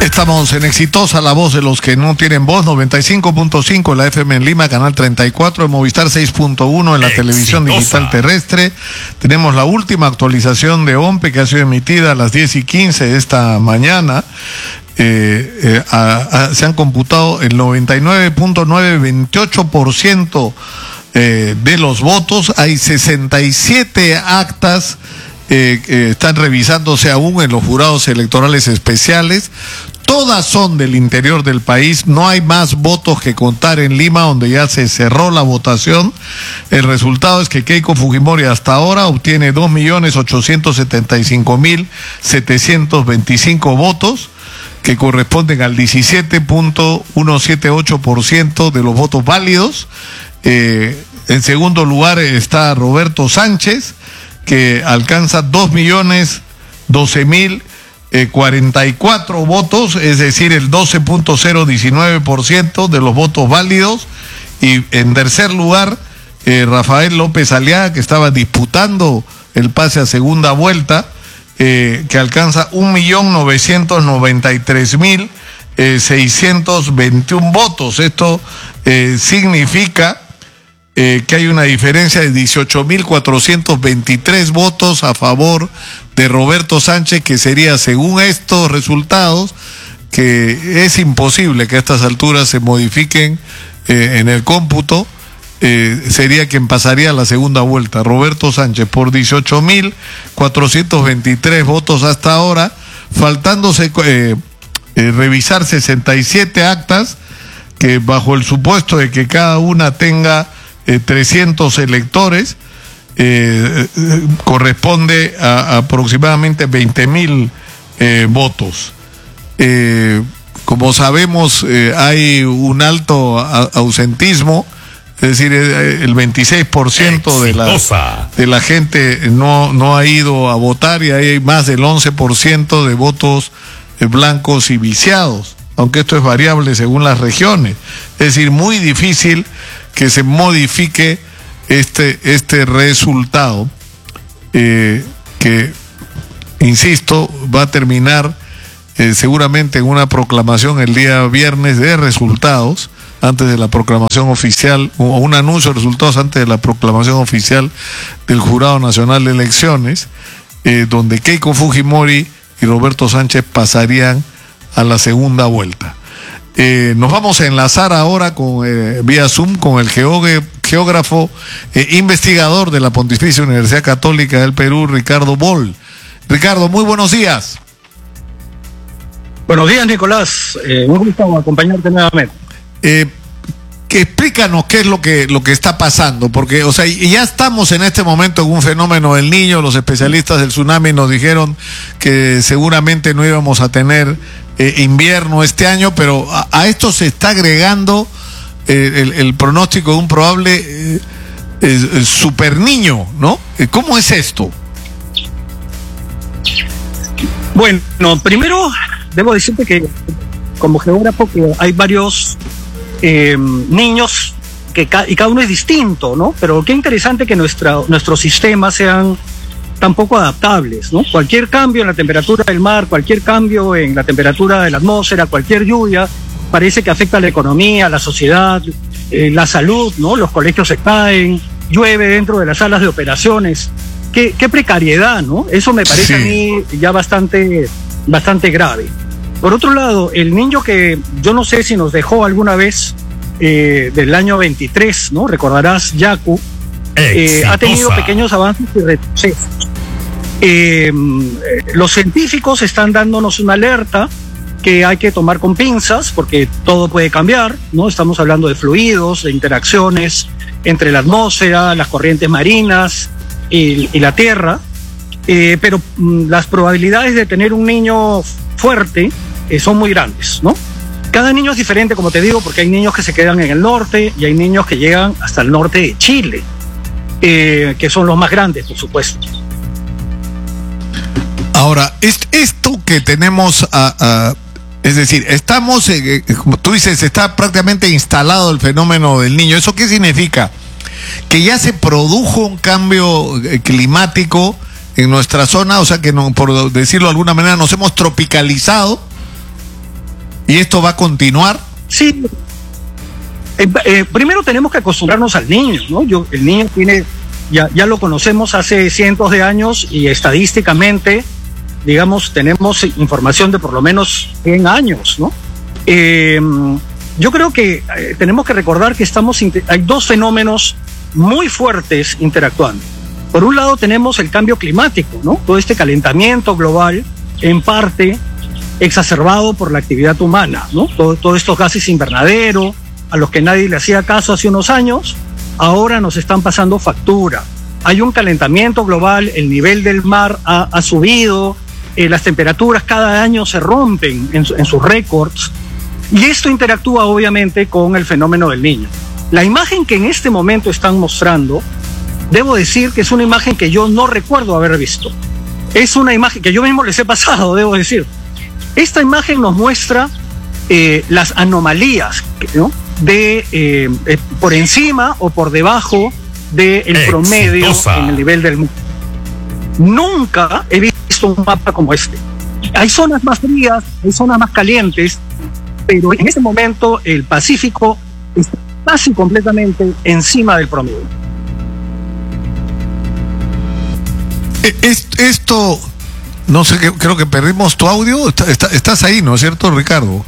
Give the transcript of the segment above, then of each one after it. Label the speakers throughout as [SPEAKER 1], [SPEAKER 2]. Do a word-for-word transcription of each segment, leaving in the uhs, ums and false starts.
[SPEAKER 1] Estamos en Exitosa, la voz de los que no tienen voz, noventa y cinco punto cinco en la F M en Lima, canal treinta y cuatro, en Movistar seis punto uno en la Exitosa. Televisión digital terrestre. Tenemos la última actualización de OMPE que ha sido emitida a las diez y quince de esta mañana. Eh, eh, a, a, se han computado el noventa y nueve punto novecientos veintiocho por ciento eh, de los votos. Hay sesenta y siete actas eh, que están revisándose aún en los jurados electorales especiales. Todas son del interior del país. No hay más votos que contar en Lima, donde ya se cerró la votación. El resultado es que Keiko Fujimori hasta ahora obtiene dos millones ochocientos setenta y cinco mil setecientos veinticinco votos, que corresponden al diecisiete punto ciento setenta y ocho por ciento de los votos válidos. Eh, en segundo lugar está Roberto Sánchez, que alcanza dos millones doce mil cuarenta y cuatro votos, es decir, el doce punto cero diecinueve por ciento de los votos válidos. Y en tercer lugar, eh, Rafael López Aliaga, que estaba disputando el pase a segunda vuelta, eh, que alcanza un millón novecientos noventa y tres mil seiscientos veintiuno votos. Esto eh, significa eh, que hay una diferencia de dieciocho mil cuatrocientos veintitrés votos a favor de Roberto Sánchez, que sería, según estos resultados, que es imposible que a estas alturas se modifiquen eh, en el cómputo, eh, sería quien pasaría a la segunda vuelta. Roberto Sánchez por dieciocho mil cuatrocientos veintitrés votos hasta ahora, faltándose eh, eh, revisar sesenta y siete actas, que bajo el supuesto de que cada una tenga eh, trescientos electores, Eh, eh, corresponde a, a aproximadamente veinte mil eh, votos. Eh, como sabemos, eh, hay un alto a, ausentismo, es decir, eh, el veintiséis por ciento de la, de la gente no, no ha ido a votar, y hay más del once por ciento de votos eh, blancos y viciados, aunque esto es variable según las regiones. Es decir, muy difícil que se modifique este este resultado, eh, que, insisto, va a terminar eh, seguramente en una proclamación el día viernes de resultados, antes de la proclamación oficial, o un anuncio de resultados antes de la proclamación oficial del Jurado Nacional de Elecciones, eh, donde Keiko Fujimori y Roberto Sánchez pasarían a la segunda vuelta. Eh, nos vamos a enlazar ahora con eh, vía Zoom con el geógrafo geógrafo eh, investigador de la Pontificia Universidad Católica del Perú, Ricardo Boll. Ricardo, muy buenos días.
[SPEAKER 2] Buenos días, Nicolás. Eh, un gusto acompañarte nuevamente.
[SPEAKER 1] Eh, que explícanos qué es lo que lo que está pasando, porque, o sea, ya estamos en este momento en un fenómeno del Niño. Los especialistas del tsunami nos dijeron que seguramente no íbamos a tener eh, invierno este año, pero a, a esto se está agregando eh, el, el pronóstico de un probable eh, eh, super niño, ¿no? ¿Cómo es esto?
[SPEAKER 2] Bueno, primero debo decirte que como geógrafo que hay varios eh, niños que ca y cada uno es distinto, ¿no? Pero qué interesante que nuestra, nuestros sistemas sean tan poco adaptables, ¿no? Cualquier cambio en la temperatura del mar, cualquier cambio en la temperatura de la atmósfera, cualquier lluvia, parece que afecta a la economía, a la sociedad, eh, la salud, ¿no? Los colegios se caen, llueve dentro de las salas de operaciones. Qué, qué precariedad, ¿no? Eso me parece sí. a mí ya bastante, bastante grave. Por otro lado, el niño que yo no sé si nos dejó alguna vez eh, del año veintitrés, ¿no? Recordarás, Yaku, eh, ha tenido pequeños avances y retrocesos. Eh, los científicos están dándonos una alerta que hay que tomar con pinzas porque todo puede cambiar, ¿no? Estamos hablando de fluidos, de interacciones entre la atmósfera, las corrientes marinas y, y la tierra, eh, pero mm, las probabilidades de tener un niño fuerte eh, son muy grandes, ¿no? Cada niño es diferente, como te digo, porque hay niños que se quedan en el norte y hay niños que llegan hasta el norte de Chile, eh, que son los más grandes, por supuesto.
[SPEAKER 1] Ahora, esto que tenemos a... a... Es decir, estamos, eh, como tú dices, está prácticamente instalado el fenómeno del Niño. ¿Eso qué significa? Que ya se produjo un cambio eh, climático en nuestra zona, o sea que, no, por decirlo de alguna manera, nos hemos tropicalizado. ¿Y esto va a continuar?
[SPEAKER 2] Sí. Eh, eh, primero tenemos que acostumbrarnos al niño, ¿no? Yo, el niño tiene, ya, ya lo conocemos hace cientos de años y estadísticamente, digamos, tenemos información de por lo menos cien años, ¿no? Eh, yo creo que eh, tenemos que recordar que estamos, hay dos fenómenos muy fuertes interactuando. Por un lado tenemos el cambio climático, ¿no? Todo este calentamiento global, en parte exacerbado por la actividad humana, ¿no? Todo, todos estos gases invernadero, a los que nadie le hacía caso hace unos años, ahora nos están pasando factura. Hay un calentamiento global, el nivel del mar ha, ha subido, eh, las temperaturas cada año se rompen en, en sus récords, y esto interactúa obviamente con el fenómeno del niño. La imagen que en este momento están mostrando, debo decir que es una imagen que yo no recuerdo haber visto. Es una imagen que yo mismo les he pasado, debo decir. Esta imagen nos muestra eh, las anomalías, ¿no? de eh, eh, por encima o por debajo del promedio en el nivel del mundo. Nunca he visto un mapa como este. Hay zonas más frías, hay zonas más calientes, pero en este momento el Pacífico está casi completamente encima del promedio.
[SPEAKER 1] Esto, no sé, creo que perdimos tu audio. Estás ahí, ¿no es cierto, Ricardo?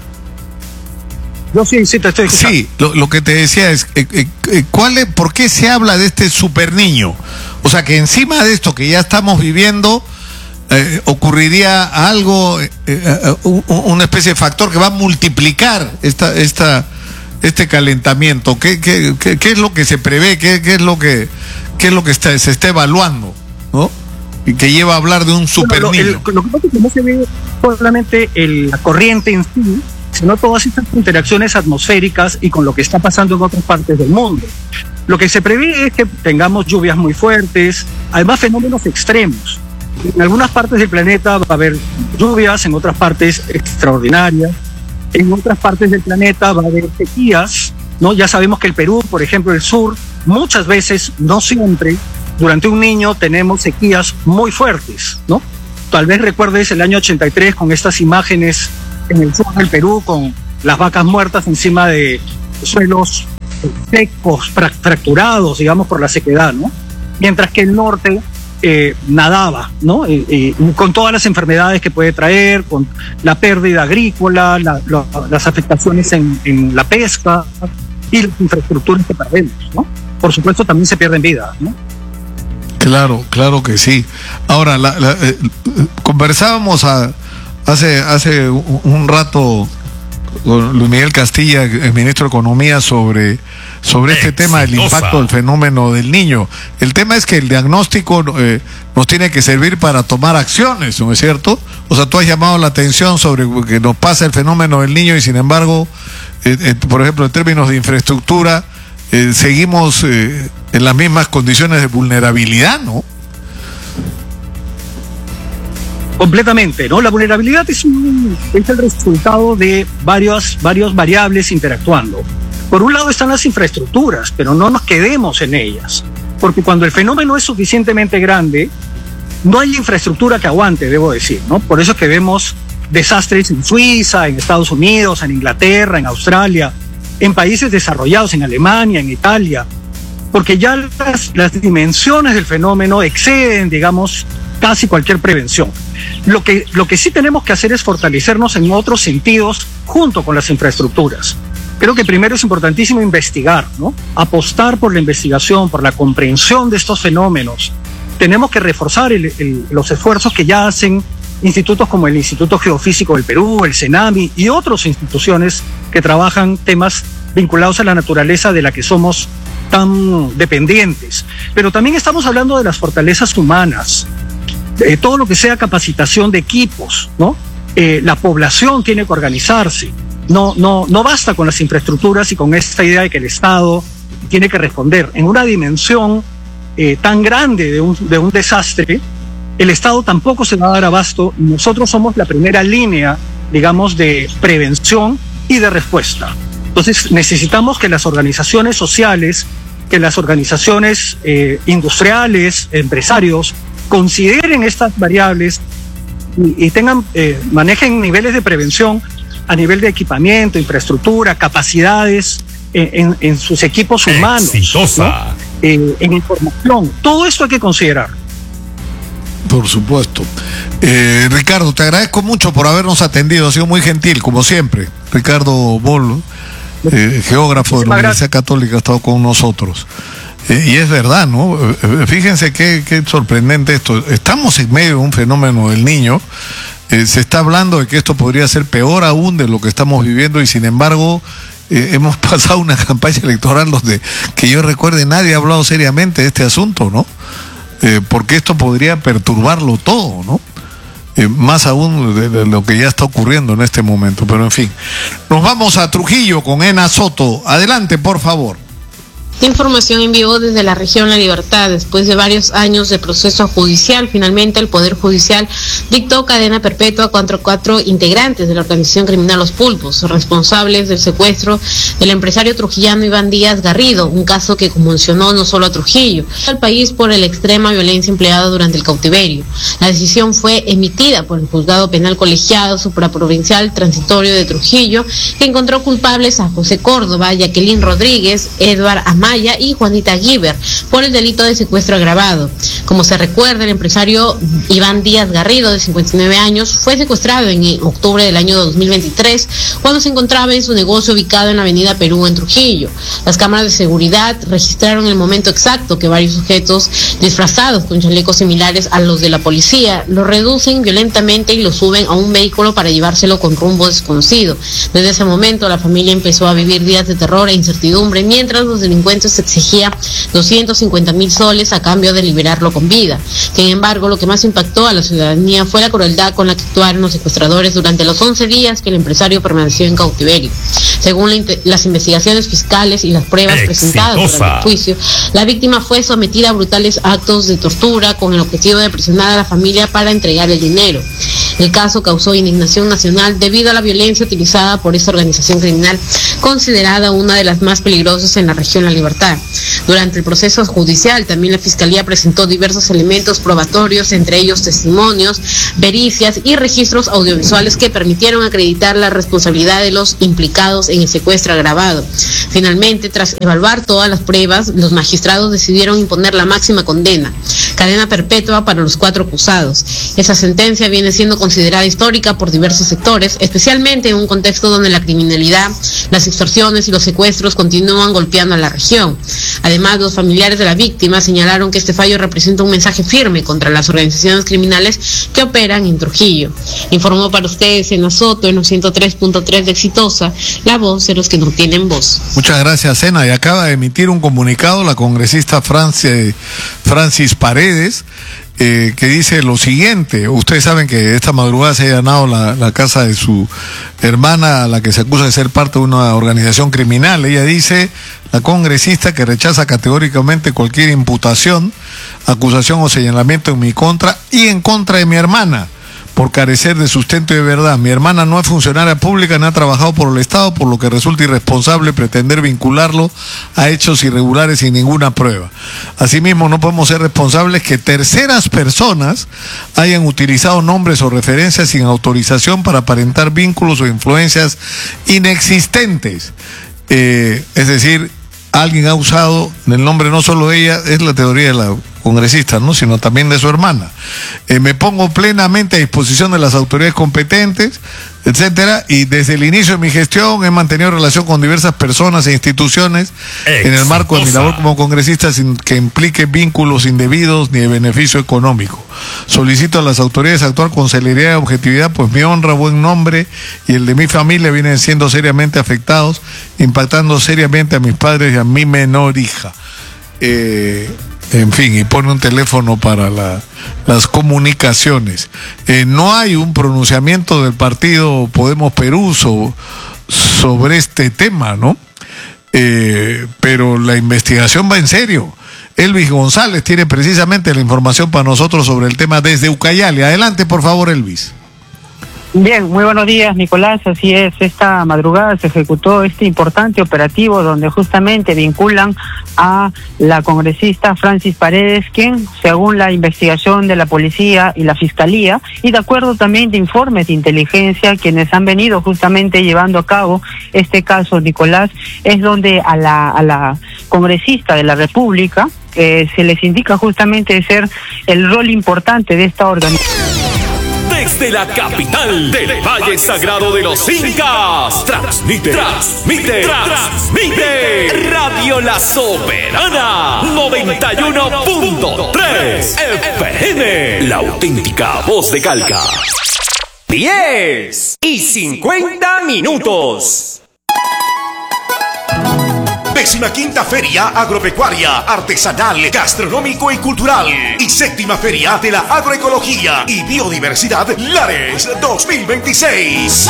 [SPEAKER 2] Yo sí, sí te estoy escuchando.
[SPEAKER 1] Sí, lo, lo que te decía es, eh, eh, ¿cuál es, ¿por qué se habla de este super niño? O sea, que encima de esto que ya estamos viviendo, eh, ocurriría algo, eh, eh, una especie de factor que va a multiplicar esta, esta, este calentamiento. ¿Qué, qué, qué, qué es lo que se prevé? ¿Qué, qué es lo que, qué es lo que está, se está evaluando, ¿no? Y que lleva a hablar de un super
[SPEAKER 2] bueno,
[SPEAKER 1] niño.
[SPEAKER 2] Lo, el, lo que pasa es que no se ve solamente el, la corriente en sí, sino todas estas interacciones atmosféricas y con lo que está pasando en otras partes del mundo. Lo que se prevé es que tengamos lluvias muy fuertes, además fenómenos extremos. En algunas partes del planeta va a haber lluvias, en otras partes extraordinarias, en otras partes del planeta va a haber sequías, ¿no? Ya sabemos que el Perú, por ejemplo, el sur, muchas veces, no siempre, durante un niño tenemos sequías muy fuertes, ¿no? Tal vez recuerdes el año ochenta y tres con estas imágenes en el sur del Perú con las vacas muertas encima de suelos secos, fracturados, digamos, por la sequedad, ¿no? Mientras que el norte eh, nadaba, ¿no? Y, y, y con todas las enfermedades que puede traer, con la pérdida agrícola, la, la, las afectaciones en, en la pesca y las infraestructuras que perdemos, ¿no? Por supuesto, también se pierden vidas, ¿no?
[SPEAKER 1] Claro, claro que sí. Ahora, la, la, eh, conversábamos a Hace, hace un rato con Luis Miguel Castilla, el ministro de Economía, sobre, sobre este Exitosa. tema del impacto del fenómeno del niño. El tema es que el diagnóstico eh, nos tiene que servir para tomar acciones, ¿no es cierto? O sea, tú has llamado la atención sobre que nos pasa el fenómeno del niño y sin embargo, eh, eh, por ejemplo, en términos de infraestructura, eh, seguimos eh, en las mismas condiciones de vulnerabilidad, ¿no?
[SPEAKER 2] Completamente, ¿no? La vulnerabilidad es, un, es el resultado de varios, varios variables interactuando. Por un lado están las infraestructuras, pero no nos quedemos en ellas, porque cuando el fenómeno es suficientemente grande, no hay infraestructura que aguante, debo decir, ¿no? Por eso es que vemos desastres en Suiza, en Estados Unidos, en Inglaterra, en Australia, en países desarrollados, en Alemania, en Italia, porque ya las, las dimensiones del fenómeno exceden, digamos, casi cualquier prevención. Lo que, lo que sí tenemos que hacer es fortalecernos en otros sentidos junto con las infraestructuras. Creo que primero es importantísimo investigar, ¿no? Apostar por la investigación, por la comprensión de estos fenómenos. Tenemos que reforzar el, el, los esfuerzos que ya hacen institutos como el Instituto Geofísico del Perú, el CENAMI y otras instituciones que trabajan temas vinculados a la naturaleza de la que somos tan dependientes. Pero también estamos hablando de las fortalezas humanas. Eh, todo lo que sea capacitación de equipos, ¿no? Eh, la población tiene que organizarse. No, no, no basta con las infraestructuras y con esta idea de que el Estado tiene que responder. En una dimensión eh, tan grande de un, de un desastre, el Estado tampoco se va a dar abasto. Nosotros somos la primera línea, digamos, de prevención y de respuesta. Entonces necesitamos que las organizaciones sociales, que las organizaciones eh, industriales, empresarios, consideren estas variables y, y tengan, eh, manejen niveles de prevención a nivel de equipamiento, infraestructura, capacidades en, en, en sus equipos humanos, ¿no? eh, en información. Todo esto hay que considerar.
[SPEAKER 1] Por supuesto. Eh, Ricardo, te agradezco mucho por habernos atendido, ha sido muy gentil, como siempre. Ricardo Bolo, eh, geógrafo de la Universidad Católica, ha estado con nosotros. Eh, y es verdad, ¿no? Eh, fíjense qué, qué sorprendente esto. Estamos en medio de un fenómeno del Niño. Eh, se está hablando de que esto podría ser peor aún de lo que estamos viviendo y sin embargo eh, hemos pasado una campaña electoral donde, que yo recuerde, nadie ha hablado seriamente de este asunto, ¿no? Eh, porque esto podría perturbarlo todo, ¿no? Eh, más aún de, de lo que ya está ocurriendo en este momento, pero en fin. Nos vamos a Trujillo con Ena Soto. Adelante, por favor.
[SPEAKER 3] Información en vivo desde la región La Libertad. Después de varios años de proceso judicial, finalmente el Poder Judicial dictó cadena perpetua contra cuatro integrantes de la organización criminal Los Pulpos, responsables del secuestro del empresario trujillano Iván Díaz Garrido, un caso que conmocionó no solo a Trujillo, al país por la extrema violencia empleada durante el cautiverio. La decisión fue emitida por el Juzgado Penal Colegiado Supraprovincial Transitorio de Trujillo, que encontró culpables a José Córdoba, Jacqueline Rodríguez, Edward Amaya y Juanita Giver por el delito de secuestro agravado. Como se recuerda, el empresario Iván Díaz Garrido, de cincuenta y nueve años, fue secuestrado en octubre del año dos mil veintitrés cuando se encontraba en su negocio ubicado en la avenida Perú en Trujillo. Las cámaras de seguridad registraron el momento exacto que varios sujetos disfrazados con chalecos similares a los de la policía lo reducen violentamente y lo suben a un vehículo para llevárselo con rumbo desconocido. Desde ese momento la familia empezó a vivir días de terror e incertidumbre mientras los delincuentes se exigía doscientos cincuenta mil soles a cambio de liberarlo con vida. Sin embargo, lo que más impactó a la ciudadanía fue la crueldad con la que actuaron los secuestradores durante los once días que el empresario permaneció en cautiverio. Según la, las investigaciones fiscales y las pruebas
[SPEAKER 4] Exitosa.
[SPEAKER 3] presentadas durante el juicio, la víctima fue sometida a brutales actos de tortura con el objetivo de presionar a la familia para entregar el dinero. El caso causó indignación nacional debido a la violencia utilizada por esta organización criminal, considerada una de las más peligrosas en la región La Libertad. Durante el proceso judicial, también la Fiscalía presentó diversos elementos probatorios, entre ellos testimonios, pericias y registros audiovisuales que permitieron acreditar la responsabilidad de los implicados en el secuestro agravado. Finalmente, tras evaluar todas las pruebas, los magistrados decidieron imponer la máxima condena, cadena perpetua para los cuatro acusados. Esa sentencia viene siendo considerada histórica por diversos sectores, especialmente en un contexto donde la criminalidad, las extorsiones y los secuestros continúan golpeando a la región. Además, los familiares de la víctima señalaron que este fallo representa un mensaje firme contra las organizaciones criminales que operan en Trujillo. Informó para ustedes Ena Soto en los ciento tres punto tres de Exitosa, la voz de los que no tienen voz.
[SPEAKER 1] Muchas gracias, Ena. Y acaba de emitir un comunicado la congresista Francis, Francis Paredes, Eh, que dice lo siguiente. Ustedes saben que esta madrugada se ha allanado la, la casa de su hermana, a la que se acusa de ser parte de una organización criminal. Ella dice, la congresista, que rechaza categóricamente cualquier imputación, acusación o señalamiento en mi contra y en contra de mi hermana, por carecer de sustento y de verdad. Mi hermana no es funcionaria pública ni ha trabajado por el Estado, por lo que resulta irresponsable pretender vincularlo a hechos irregulares sin ninguna prueba. Asimismo, no podemos ser responsables que terceras personas hayan utilizado nombres o referencias sin autorización para aparentar vínculos o influencias inexistentes. Eh, es decir, alguien ha usado el nombre no solo de ella, es la teoría de la congresista, ¿no?, sino también de su hermana. Eh, me pongo plenamente a disposición de las autoridades competentes, etcétera, y desde el inicio de mi gestión he mantenido relación con diversas personas e instituciones Exitosa. En el marco de mi labor como congresista, sin que implique vínculos indebidos ni de beneficio económico. Solicito a las autoridades actuar con celeridad y objetividad, pues mi honra, buen nombre y el de mi familia vienen siendo seriamente afectados, impactando seriamente a mis padres y a mi menor hija. Eh, en fin, y pone un teléfono para la, las comunicaciones. Eh, no hay un pronunciamiento del partido Podemos Perú so, sobre este tema, ¿no? Eh, pero la investigación va en serio. Elvis González tiene precisamente la información para nosotros sobre el tema desde Ucayali. Adelante, por favor, Elvis.
[SPEAKER 4] Bien, muy buenos días, Nicolás. Así es, esta madrugada se ejecutó este importante operativo donde justamente vinculan a la congresista Francis Paredes, quien, según la investigación de la policía y la fiscalía, y de acuerdo también de informes de inteligencia, quienes han venido justamente llevando a cabo este caso, Nicolás, es donde a la, a la congresista de la República eh, se les indica justamente ser el rol importante de esta organización.
[SPEAKER 5] Desde la capital del Valle Sagrado de los Incas, transmite, transmite, transmite Radio La Soberana noventa y uno punto tres F M, la auténtica voz de Calca.
[SPEAKER 6] diez y cincuenta minutos.
[SPEAKER 7] Décima quinta Feria Agropecuaria, Artesanal, Gastronómico y Cultural y séptima Feria de la Agroecología y Biodiversidad Lares dos mil veintiséis.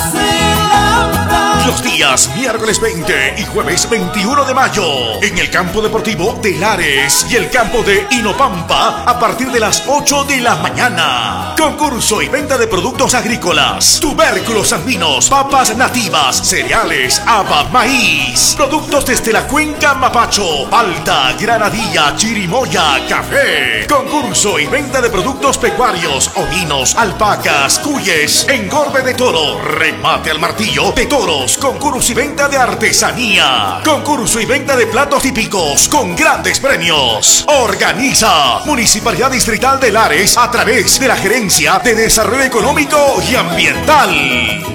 [SPEAKER 7] Los días miércoles veinte y jueves veintiuno de mayo en el campo deportivo de Lares y el campo de Inopampa a partir de las ocho de la mañana. Concurso y venta de productos agrícolas, tubérculos andinos, papas nativas, cereales, haba, maíz, productos desde la cuenca Mapacho, palta, granadilla, chirimoya, café. Concurso y venta de productos pecuarios, ovinos, alpacas, cuyes, engorde de toro, remate al martillo de toros. Concurso y venta de artesanía. Concurso y venta de platos típicos con grandes premios. Organiza Municipalidad Distrital de Lares a través de la Gerencia de Desarrollo Económico y Ambiental.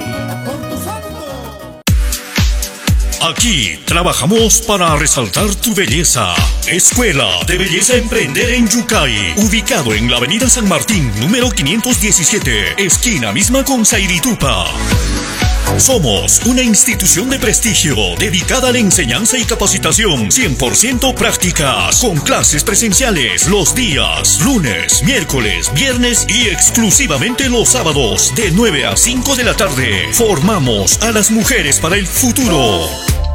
[SPEAKER 8] Aquí trabajamos para resaltar tu belleza. Escuela de Belleza Emprender en Yucay, ubicado en la avenida San Martín, número quinientos diecisiete, esquina misma con Sairitupa. Somos una institución de prestigio dedicada a la enseñanza y capacitación cien por ciento prácticas, con clases presenciales los días lunes, miércoles, viernes y exclusivamente los sábados de nueve a cinco de la tarde. Formamos a las mujeres para el futuro.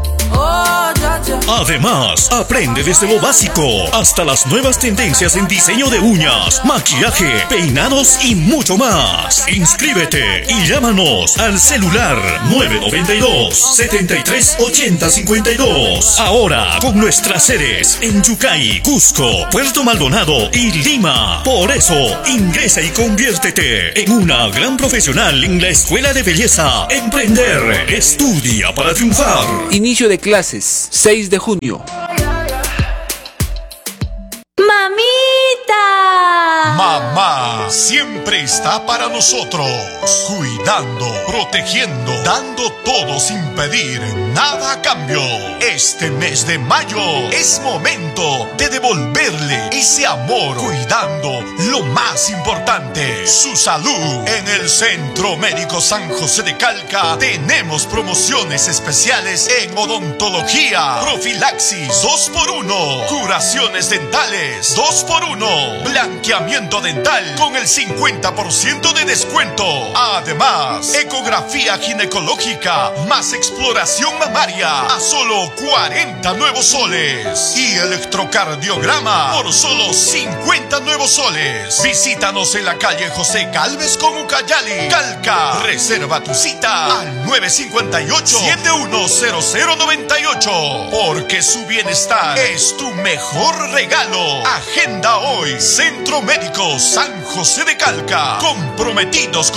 [SPEAKER 8] Además, aprende desde lo básico hasta las nuevas tendencias en diseño de uñas, maquillaje, peinados y mucho más. Inscríbete y llámanos al celular nueve nueve dos, siete tres ocho cero cinco dos. Ahora con nuestras sedes en Yucay, Cusco, Puerto Maldonado y Lima. Por eso, ingresa y conviértete en una gran profesional en la Escuela de Belleza Emprender. Estudia para triunfar.
[SPEAKER 9] Inicio de clases, seis de junio.
[SPEAKER 10] ¡Mamita!
[SPEAKER 7] Mamá siempre está para nosotros, cuidando, protegiendo, dando todo sin pedir nada a cambio. Este mes de mayo es momento de devolverle ese amor, cuidando lo más importante, su salud. En el Centro Médico San José de Calca tenemos promociones especiales en odontología, profilaxis dos por uno, curaciones dentales dos por uno, blanqueamiento dental con el cincuenta por ciento de descuento. Además, ecografía ginecológica más exploración mamaria a solo cuarenta nuevos soles y electrocardiograma por solo cincuenta nuevos soles. Visítanos en la calle José Galvez con Ucayali, Calca. Reserva tu cita al nueve cinco ocho, siete uno cero cero nueve ocho, porque su bienestar es tu mejor regalo. Agenda hoy Centro Médico San José de Calca, comprometidos con